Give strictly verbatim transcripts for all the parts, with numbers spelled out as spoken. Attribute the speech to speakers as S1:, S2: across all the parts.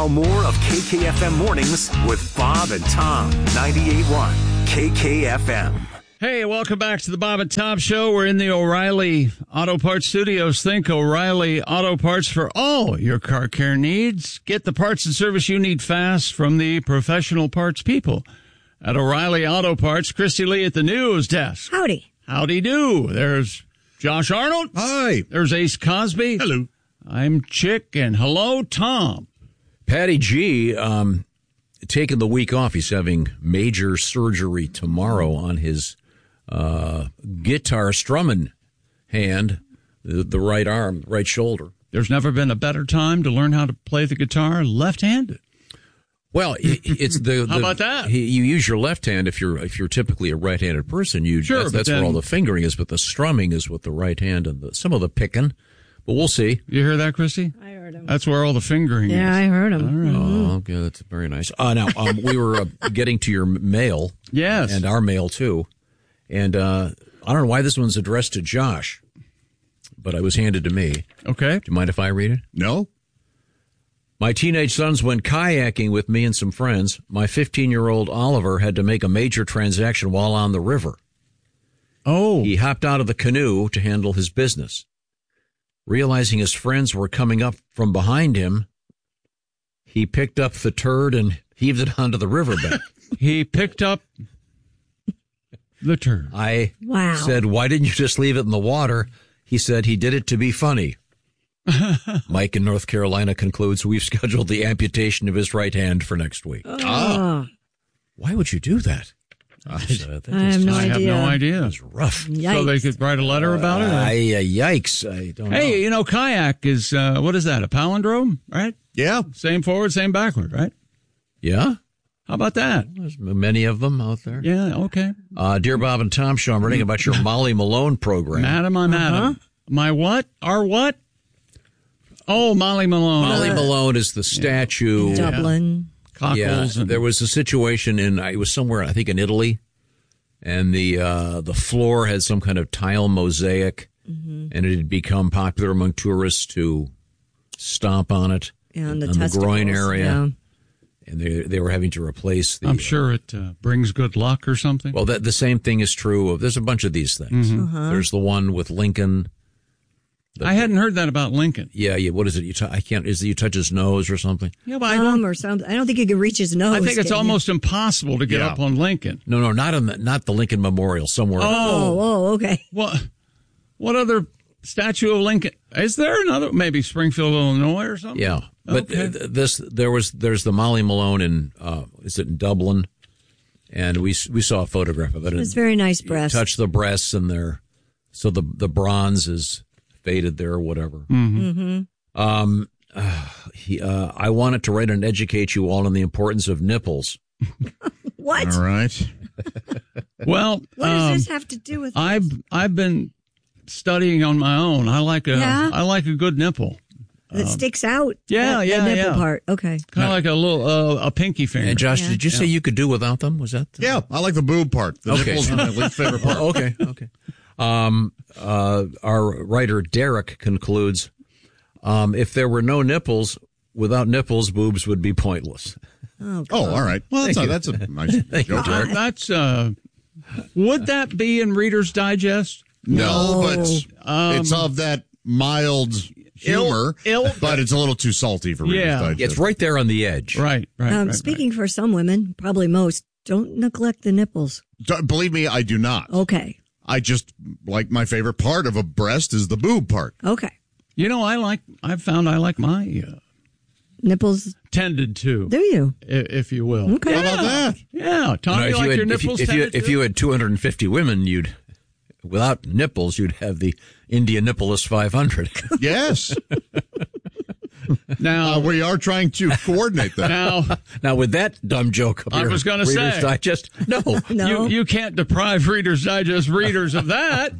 S1: Now more of K K F M Mornings with Bob and Tom. ninety-eight point one K K F M.
S2: Hey, welcome back to the Bob and Tom Show. We're in the O'Reilly Auto Parts Studios. Think O'Reilly Auto Parts for all your car care needs. Get the parts and service you need fast from the professional parts people at O'Reilly Auto Parts. Christy Lee at the news desk.
S3: Howdy.
S2: Howdy do. There's Josh Arnold.
S4: Hi.
S2: There's Ace Cosby.
S4: Hello.
S2: I'm Chick, and hello, Tom.
S4: Patty G, um, taking the week off. He's having major surgery tomorrow on his uh, guitar strumming hand, the, the right arm, right shoulder.
S2: There's never been a better time to learn how to play the guitar left-handed.
S4: Well, it, it's the, the
S2: how about that?
S4: He, you use your left hand if you're if you're typically a right-handed person. You
S2: sure,
S4: that's, that's
S2: then,
S4: where all the fingering is, but the strumming is with the right hand and the, some of the picking. But we'll see.
S2: You hear that, Christy?
S3: I heard him.
S2: That's where all the fingering
S3: yeah,
S2: is.
S3: Yeah, I heard him.
S2: All right.
S3: Mm-hmm.
S4: Oh, okay, that's very nice. Uh, now, um, we were uh, getting to your mail.
S2: Yes.
S4: And our mail, too. And uh, I don't know why this one's addressed to Josh, but it was handed to me.
S2: Okay.
S4: Do you mind if I read it?
S5: No.
S4: My teenage sons went kayaking with me and some friends. My fifteen-year-old Oliver had to make a major transaction while on the river.
S2: Oh.
S4: He hopped out of the canoe to handle his business. Realizing his friends were coming up from behind him, he picked up the turd and heaved it onto the riverbed.
S2: He picked up the turd.
S4: I
S3: wow.
S4: said, why didn't you just leave it in the water? He said he did it to be funny. Mike in North Carolina concludes we've scheduled the amputation of his right hand for next week.
S3: Oh.
S4: Ah. Why would you do that? I, uh,
S3: I have no
S2: I
S3: idea.
S2: have no idea.
S4: That's rough.
S3: Yikes.
S2: So they could write a letter about it?
S4: Uh, I, uh, yikes. I don't know.
S2: Hey, you know, kayak is, uh, what is that, a palindrome, right?
S5: Yeah.
S2: Same forward, same backward, right?
S4: Yeah?
S2: How about that?
S4: There's many of them out there.
S2: Yeah, okay.
S4: Uh, Dear Bob and Tom Show, I'm reading about your Molly Malone program.
S2: Madam, I'm
S3: Uh-huh.
S2: Adam. My what? Our what? Oh, Molly Malone.
S4: Molly Malone is the statue.
S3: In Dublin.
S2: Cockles.
S4: Yeah,
S2: and,
S4: there was a situation in, it was somewhere, I think in Italy, and the uh, the floor had some kind of tile mosaic, mm-hmm. and it had become popular among tourists to stomp on it.
S3: Yeah, on the,
S4: on the groin
S3: testicles,
S4: area.
S3: Yeah.
S4: And they they were having to replace the...
S2: I'm sure it uh, brings good luck or something.
S4: Well, that, the same thing is true of... There's a bunch of these things.
S2: Mm-hmm.
S3: Uh-huh.
S4: There's the one with Lincoln. The,
S2: I hadn't heard that about Lincoln.
S4: Yeah, yeah. What is it? You t- I can't... Is it you touch his nose or something?
S2: Yeah, but I
S3: Thumb
S2: don't...
S3: or something. I don't think you can reach his nose.
S2: I think it's
S3: can you?
S2: almost impossible to get
S5: Yeah.
S2: up on Lincoln.
S4: No, no, not on the not the Lincoln Memorial. Somewhere.
S3: Oh, oh, okay.
S2: What, what other statue of Lincoln? Is there another? Maybe Springfield, Illinois or something?
S4: Yeah. But
S2: Okay.
S4: uh, this, there was, there's the Molly Malone in, uh, is it in Dublin? And we we saw a photograph of it.
S3: It's very nice
S4: You
S3: breasts.
S4: touch the breasts and they're, so the the bronze is faded there or whatever.
S2: Mm-hmm.
S3: Mm-hmm.
S4: Um, uh, he, uh, I wanted to write and educate you all on the importance of nipples.
S3: What?
S5: All right.
S2: Well,
S3: What does
S2: um,
S3: this have to do with
S2: I've I've been studying on my own. I like a
S3: Yeah?
S2: I like a good nipple.
S3: that sticks out?
S2: yeah,
S3: that,
S2: yeah,
S3: the nipple
S2: yeah.
S3: part. Okay.
S2: Kind of like a little uh, a pinky finger.
S4: And Josh,
S3: Yeah.
S4: did you say you could do without them? Was that? The...
S5: Yeah, I like the boob part. The
S4: Okay.
S5: nipples are my least favorite part.
S4: Oh, okay, okay. Um, uh, our writer Derek concludes, um, if there were no nipples, without nipples, boobs would be pointless.
S3: Oh,
S5: Oh, all right. Well, that's a, that's a nice
S4: Thank you,
S5: joke.
S4: Derek.
S2: That's uh, would that be in Reader's Digest?
S5: No, but
S2: Um,
S5: it's of that mild humor,
S2: ill-
S5: but it's a little too salty for Reader's
S2: Yeah.
S5: Digest.
S4: It's right there on the edge.
S2: Right, right.
S3: Um,
S2: right,
S3: speaking for some women, probably most, don't neglect the nipples.
S5: Don't- Believe me, I do not.
S3: Okay.
S5: I just, like, my favorite part of a breast is the boob part.
S3: Okay.
S2: Right. You know, I like. I've found I like my uh,
S3: Nipples,
S2: tended to,
S3: do you?
S2: i- if you will.
S3: Okay.
S5: How about that?
S2: Yeah, Tom,
S4: You know,
S2: you
S4: if,
S2: like
S4: you had,
S2: your
S4: if, you,
S2: nipples
S4: if, you,
S2: tended
S4: if
S2: to?
S4: you had two hundred fifty women, you'd, without nipples, you'd have the Indianapolis five hundred.
S5: Yes.
S2: now,
S5: Uh, we are trying to coordinate that.
S2: now
S4: Now, with that dumb joke up
S2: I
S4: here,
S2: was gonna
S4: Reader's
S2: say.
S4: Digest, no.
S3: No.
S2: you you can't deprive Reader's Digest readers of that.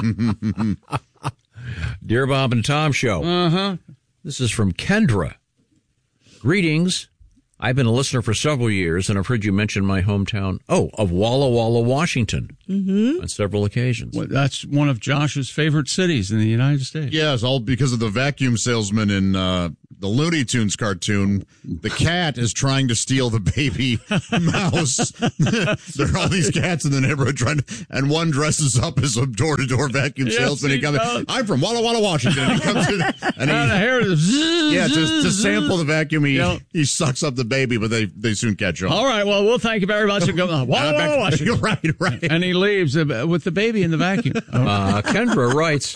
S4: Dear Bob and Tom Show.
S2: Uh huh.
S4: This is from Kendra. Greetings. I've been a listener for several years, and I've heard you mention my hometown, oh, of Walla Walla, Washington, mm-hmm. on several occasions.
S2: Well, that's one of Josh's favorite cities in the United States.
S5: Yes, all because of the vacuum salesman in uh, the Looney Tunes cartoon, the cat is trying to steal the baby mouse. There are all these cats in the neighborhood trying to, and one dresses up as a door-to-door vacuum
S2: Yes,
S5: salesman. He
S2: he
S5: comes,
S2: does.
S5: I'm from Walla Walla, Washington. And he comes in and
S2: And the
S5: he,
S2: hair is
S5: yeah, to, to sample the vacuum, he,
S2: Yep.
S5: he sucks up the baby, but they, they soon catch on.
S2: All right, well, we'll thank you very much for going. Walla Walla, Washington.
S5: Right, right.
S2: And he leaves uh, with the baby in the vacuum. Oh.
S4: Uh, Kendra writes,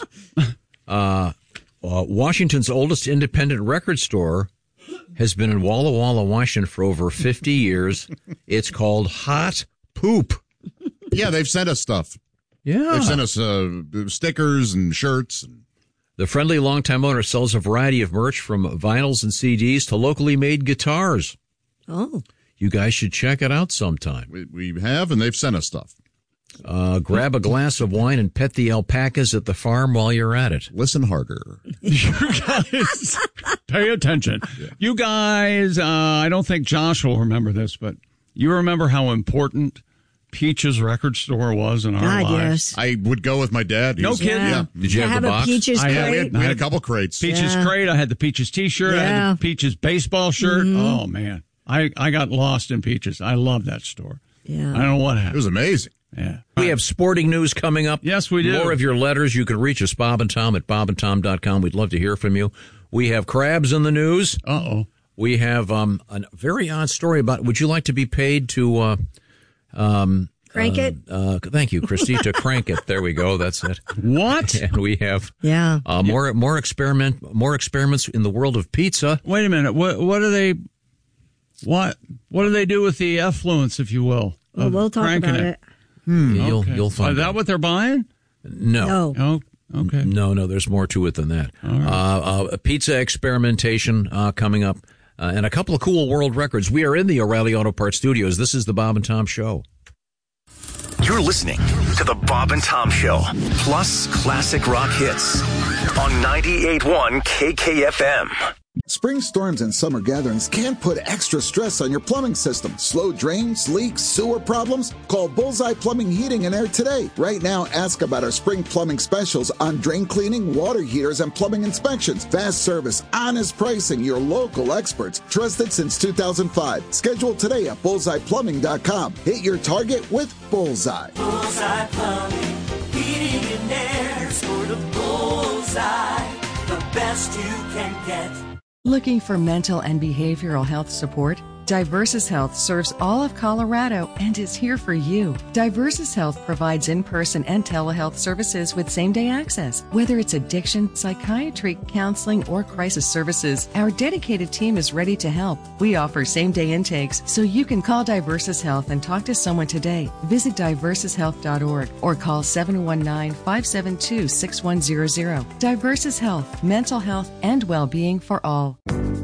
S4: uh, uh, Washington's oldest independent record store has been in Walla Walla, Washington for over fifty years. It's called Hot Poop.
S5: Yeah, they've sent us stuff.
S4: Yeah.
S5: They've sent us uh, stickers and shirts.
S4: The friendly longtime owner sells a variety of merch from vinyls and C Ds to locally made guitars.
S3: Oh.
S4: You guys should check it out sometime.
S5: We, we have, and they've sent us stuff.
S4: Uh, grab a glass of wine and pet the alpacas at the farm while you're at it.
S5: Listen harder.
S2: You guys, pay attention. Yeah. You guys, uh, I don't think Josh will remember this, but you remember how important Peach's record store was in our
S3: God,
S2: lives?
S3: yes.
S5: I would go with my dad. He
S2: No
S5: was-
S2: kidding?
S5: Yeah.
S4: Did you
S3: To
S4: have,
S3: have
S4: the
S3: a
S4: box?
S3: Peaches
S2: I
S5: Yeah,
S3: crate.
S5: we had, we had a couple crates.
S2: Peaches
S3: Yeah.
S2: crate. I had the Peaches T-shirt. I
S3: Yeah.
S2: had the Peaches baseball shirt.
S3: Mm-hmm.
S2: Oh, man. I, I got lost in Peaches. I love that store.
S3: Yeah.
S2: I don't know what
S5: It
S2: happened.
S5: was amazing.
S2: Yeah.
S4: We have sporting news coming up.
S2: Yes, we do.
S4: More of your letters. You can reach us, Bob and Tom, at bob and tom dot com. We'd love to hear from you. We have crabs in the news.
S2: Uh-oh.
S4: We have um, a very odd story about, would you like to be paid to... Uh, um,
S3: Crank
S4: uh,
S3: it?
S4: Uh, thank you, Christy, to crank it. There we go. That's it.
S2: What?
S4: And we have
S3: Yeah.
S4: uh, more more experiment more experiments in the world of pizza.
S2: Wait a minute. What what do they what what do they do with the effluence, if you will?
S3: Well,
S2: of
S3: we'll talk
S2: cranking
S3: about it.
S4: You'll
S2: Okay.
S4: you'll
S2: Is
S4: find
S2: that
S4: out.
S2: what they're buying?
S4: No.
S3: No.
S2: Oh, okay.
S4: No, no, there's more to it than that.
S2: right.
S4: Uh, uh, pizza experimentation uh, coming up, uh, and a couple of cool world records. We are in the O'Reilly Auto Parts studios. This is the Bob and Tom Show.
S1: You're listening to the Bob and Tom Show, plus classic rock hits on ninety-eight point one K K F M.
S6: Spring storms and summer gatherings can put extra stress on your plumbing system. Slow drains, leaks, sewer problems? Call Bullseye Plumbing, Heating and Air today. Right now, ask about our spring plumbing specials on drain cleaning, water heaters, and plumbing inspections. Fast service, honest pricing, your local experts. Trusted since two thousand five. Schedule today at bullseye plumbing dot com. Hit your target with Bullseye.
S7: Bullseye Plumbing, Heating and Air, sort of Bullseye, the best you can get.
S8: Looking for mental and behavioral health support? Diversus Health serves all of Colorado and is here for you. Diversus Health provides in-person and telehealth services with same-day access. Whether it's addiction, psychiatry, counseling, or crisis services, our dedicated team is ready to help. We offer same-day intakes, so you can call Diversus Health and talk to someone today. Visit diversus health dot org or call seven one nine, five seven two, six one zero zero. Diversus Health, mental health and well-being for all.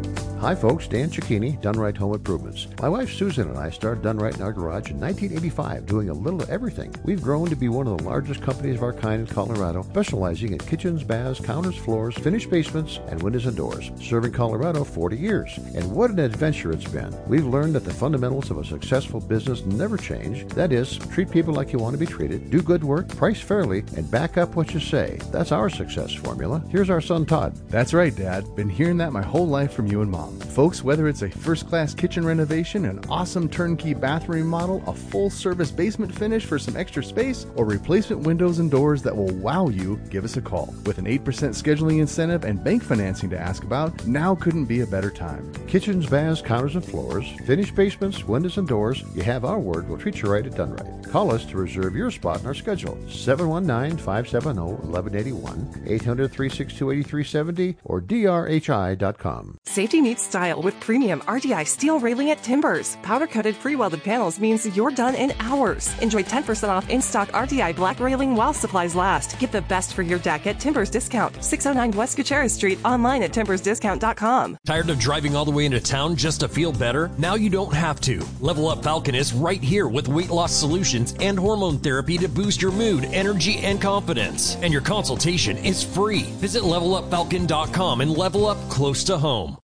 S9: Hi folks, Dan Cicchini, Done Right Home Improvements. My wife Susan and I started Done Right in our garage in nineteen eighty-five, doing a little of everything. We've grown to be one of the largest companies of our kind in Colorado, specializing in kitchens, baths, counters, floors, finished basements, and windows and doors. Serving Colorado forty years. And what an adventure it's been. We've learned that the fundamentals of a successful business never change. That is, treat people like you want to be treated, do good work, price fairly, and back up what you say. That's our success formula. Here's our son Todd.
S10: That's right, Dad. Been hearing that my whole life from you and Mom. Folks, whether it's a first-class kitchen renovation, an awesome turnkey bathroom remodel, a full-service basement finish for some extra space, or replacement windows and doors that will wow you, give us a call. With an eight percent scheduling incentive and bank financing to ask about, now couldn't be a better time.
S9: Kitchens, baths, counters, and floors, finished basements, windows, and doors. You have our word. We'll treat you right at Done Right. Call us to reserve your spot in our schedule. seven one nine, five seven zero, one one eight one, eight hundred, three six two, eight three seven zero, or D R H I dot com.
S11: Safety meets style with premium R D I steel railing at Timbers. Powder-coated pre-welded panels means you're done in hours. Enjoy ten percent off in-stock R D I black railing while supplies last. Get the best for your deck at Timbers Discount. six oh nine West Gutierrez Street. Online at timbers discount dot com.
S12: Tired of driving all the way into town just to feel better? Now you don't have to. Level Up Falcon is right here with weight loss solutions and hormone therapy to boost your mood, energy, and confidence. And your consultation is free. Visit level up falcon dot com and level up close to home. Spring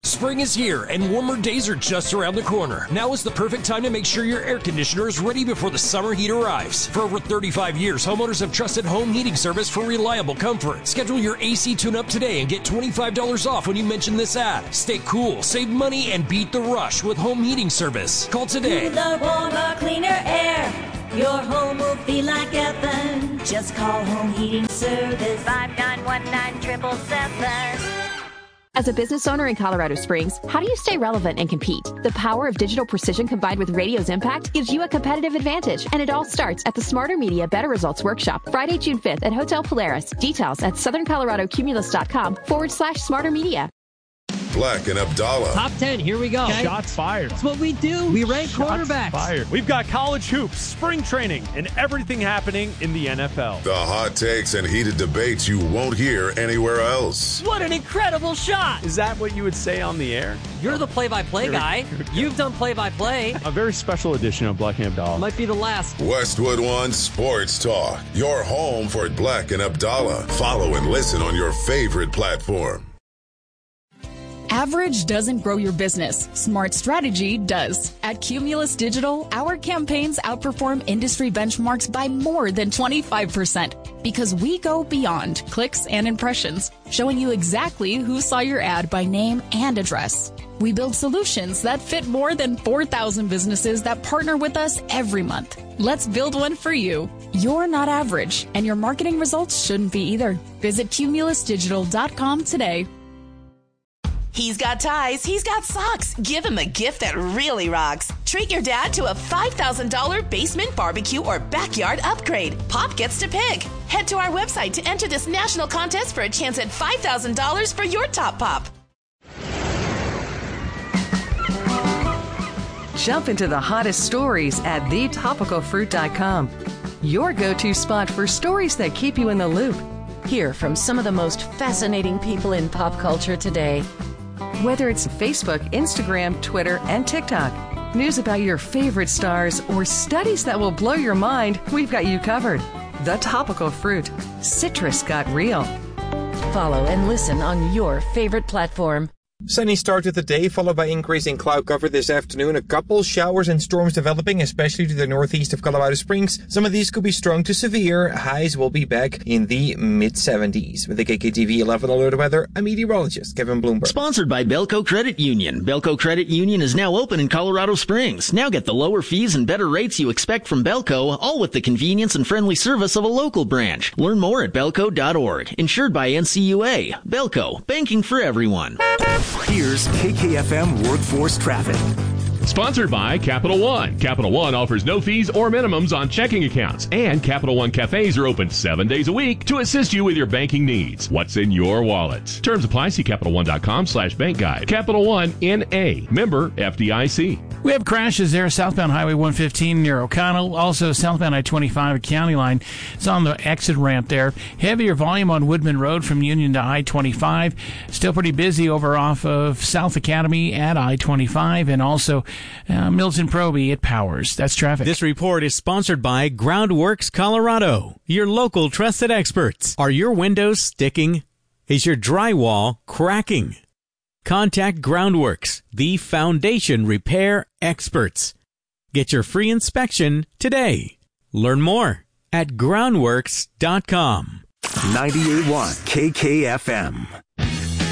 S12: is here, and warmer days are just around the corner. Now is the perfect time to make sure your air conditioner is ready before the summer heat arrives. For over thirty-five years, homeowners have trusted Home Heating Service for reliable comfort. Schedule your A C tune-up today and get twenty-five dollars off when you mention this ad. Stay cool, save money, and beat the rush with Home Heating Service. Call today.
S7: Cooler, warmer, cleaner air. Your home will feel like heaven. Just call Home Heating Service. five nine one nine, seven seven seven.
S13: As a business owner in Colorado Springs, how do you stay relevant and compete? The power of digital precision combined with radio's impact gives you a competitive advantage, and it all starts at the Smarter Media Better Results Workshop, Friday, June fifth at Hotel Polaris. Details at southern colorado cumulus dot com forward slash smarter media.
S14: Black and Abdallah.
S15: Top ten, here we go.
S16: Okay. Shots fired.
S15: That's what we do. We rank
S16: Shots
S15: quarterbacks.
S16: Fired. We've got college hoops, spring training, and everything happening in the N F L.
S14: The hot takes and heated debates you won't hear anywhere else.
S15: What an incredible shot.
S16: Is that what you would say on the air?
S15: You're the play-by-play guy. You've done play-by-play.
S16: A very special edition of Black and Abdallah.
S15: Might be the last.
S14: Westwood One Sports Talk. Your home for Black and Abdallah. Follow and listen on your favorite platform.
S17: Average doesn't grow your business. Smart strategy does. At Cumulus Digital, our campaigns outperform industry benchmarks by more than twenty-five percent because we go beyond clicks and impressions, showing you exactly who saw your ad by name and address. We build solutions that fit more than four thousand businesses that partner with us every month. Let's build one for you. You're not average, and your marketing results shouldn't be either. Visit cumulus digital dot com today.
S18: He's got ties, he's got socks. Give him a gift that really rocks. Treat your dad to a five thousand dollars basement barbecue or backyard upgrade. Pop gets to pick. Head to our website to enter this national contest for a chance at five thousand dollars for your top pop.
S8: Jump into the hottest stories at the topical fruit dot com. Your go-to spot for stories that keep you in the loop. Hear from some of the most fascinating people in pop culture today. Whether it's Facebook, Instagram, Twitter, and TikTok, news about your favorite stars, or studies that will blow your mind, we've got you covered. The Topical Fruit. Citrus got real.
S19: Follow and listen on your favorite platform.
S20: Sunny start to the day, followed by increasing cloud cover this afternoon. A couple showers and storms developing, especially to the northeast of Colorado Springs. Some of these could be strong to severe. Highs will be back in the mid seventies. With the K K T V eleven alert weather, I'm meteorologist Kevin Bloomberg.
S21: Sponsored by Belco Credit Union. Belco Credit Union is now open in Colorado Springs. Now get the lower fees and better rates you expect from Belco, all with the convenience and friendly service of a local branch. Learn more at belco dot org. Insured by N C U A. Belco, banking for everyone.
S1: Here's K K F M Workforce Traffic.
S22: Sponsored by Capital One. Capital One offers no fees or minimums on checking accounts, and Capital One cafes are open seven days a week to assist you with your banking needs. What's in your wallet? Terms apply. See Capital One dot com slash bank guide. Capital One N A. Member F D I C.
S2: We have crashes there, southbound Highway one fifteen near O'Connell. Also, southbound I twenty-five County Line. It's on the exit ramp there. Heavier volume on Woodman Road from Union to I twenty-five. Still pretty busy over off of South Academy at I twenty-five, and also uh, Milton Proby at Powers. That's traffic.
S23: This report is sponsored by Groundworks Colorado, your local trusted experts. Are your windows sticking? Is your drywall cracking? Contact Groundworks, the foundation repair experts. Get your free inspection today. Learn more at groundworks dot com.
S1: ninety-eight point one K K F M.